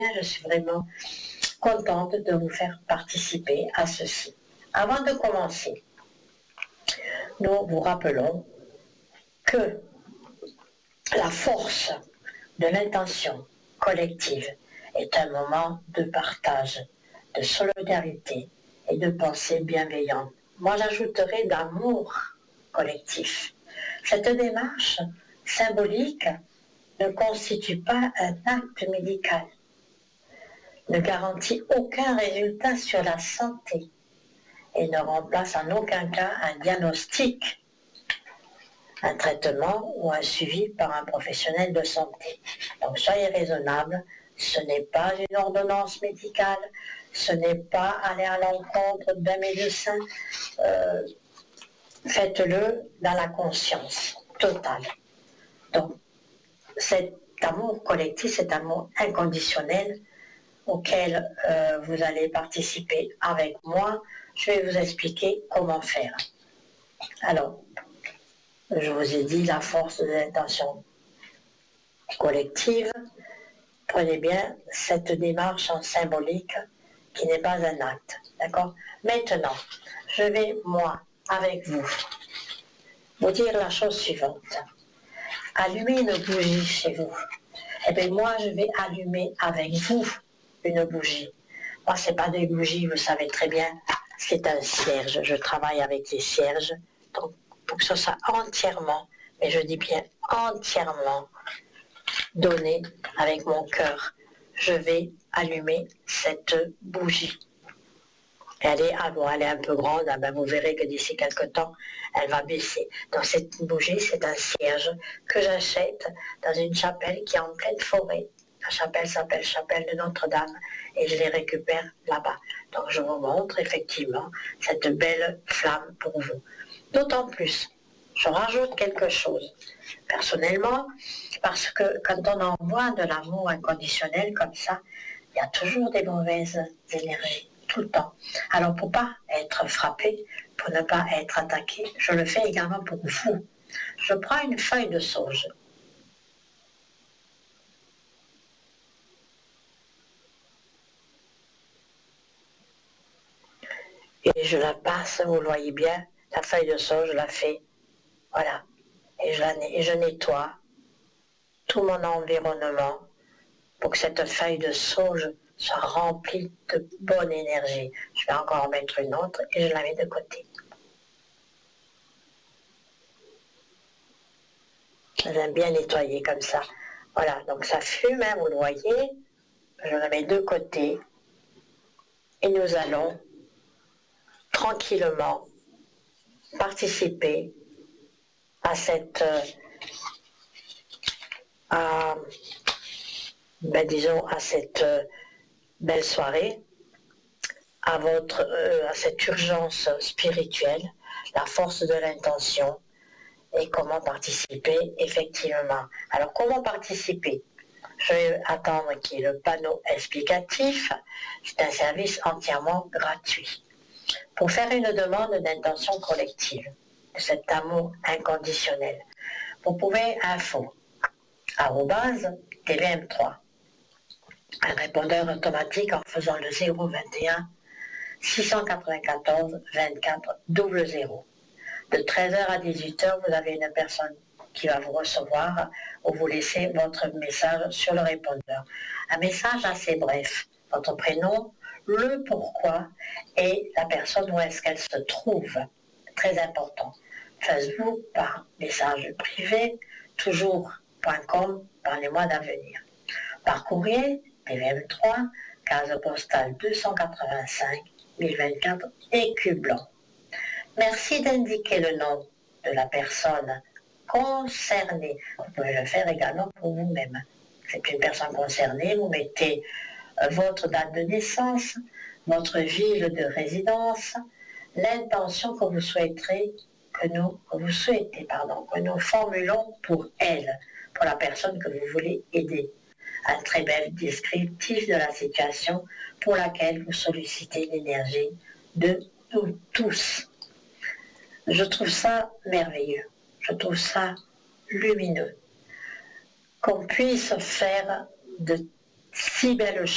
je suis vraiment contente de vous faire participer à ceci. Avant de commencer, nous vous rappelons que la force de l'intention collective est un moment de partage, de solidarité et de pensée bienveillante. Moi, j'ajouterai d'amour collectif. Cette démarche symbolique ne constitue pas un acte médical, ne garantit aucun résultat sur la santé et ne remplace en aucun cas un diagnostic, un traitement ou un suivi par un professionnel de santé. Donc soyez raisonnables, ce n'est pas une ordonnance médicale, ce n'est pas aller à l'encontre d'un médecin, faites-le dans la conscience totale. Donc cet amour collectif, cet amour inconditionnel auquel vous allez participer avec moi, je vais vous expliquer comment faire. Alors, je vous ai dit la force de l'intention collective. Prenez bien cette démarche en symbolique qui n'est pas un acte. D'accord ? Maintenant, je vais, moi, avec vous dire la chose suivante. Allumez une bougie chez vous. Eh bien, moi, je vais allumer avec vous une bougie. Moi, ce n'est pas des bougies, vous savez très bien, c'est un cierge. Je travaille avec les cierges. Donc, pour que ce soit entièrement, mais je dis bien entièrement, donné avec mon cœur, je vais allumer cette bougie. Elle est un peu grande, ben vous verrez que d'ici quelques temps, elle va baisser. Donc cette bougie, c'est un cierge que j'achète dans une chapelle qui est en pleine forêt. La chapelle s'appelle Chapelle de Notre-Dame et je les récupère là-bas. Donc je vous montre effectivement cette belle flamme pour vous. D'autant plus, je rajoute quelque chose. Personnellement, parce que quand on envoie de l'amour inconditionnel comme ça, il y a toujours des mauvaises énergies, tout le temps. Alors pour ne pas être frappé, pour ne pas être attaqué, je le fais également pour vous. Je prends une feuille de sauge. Et je la passe, vous le voyez bien, la feuille de sauge, je la fais, voilà. Et je nettoie tout mon environnement pour que cette feuille de sauge soit remplie de bonne énergie. Je vais encore en mettre une autre et je la mets de côté. J'aime bien nettoyer comme ça. Voilà, donc ça fume, hein, vous le voyez. Je la mets de côté et nous allons tranquillement participer à cette à cette belle soirée, à cette urgence spirituelle, la force de l'intention et comment participer effectivement. Alors comment participer ? Je vais attendre qu'il y ait le panneau explicatif. C'est un service entièrement gratuit. Pour faire une demande d'intention collective, de cet amour inconditionnel, vous pouvez @tvm3, un répondeur automatique en faisant le 021 694 24 00. De 13h à 18h, vous avez une personne qui va vous recevoir ou vous laisser votre message sur le répondeur. Un message assez bref, votre prénom, le pourquoi et la personne où est-ce qu'elle se trouve. Très important. Facebook par message privé, toujours.com, parlez-moi d'avenir. Par courrier, TVM3, case postale 285 1024, Écu Blanc. Merci d'indiquer le nom de la personne concernée. Vous pouvez le faire également pour vous-même. C'est une personne concernée, vous mettez votre date de naissance, votre ville de résidence, l'intention que vous souhaitez que nous formulons pour elle, pour la personne que vous voulez aider. Un très bel descriptif de la situation pour laquelle vous sollicitez l'énergie de nous tous. Je trouve ça merveilleux, je trouve ça lumineux, qu'on puisse faire de si belles